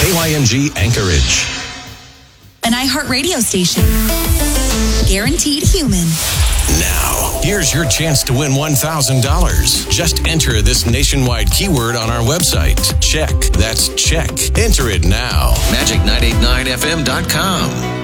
KYMG Anchorage. An iHeartRadio station. Guaranteed human. Now, here's your chance to win $1,000. Just enter this nationwide keyword on our website. Check. That's check. Enter it now. Magic989fm.com.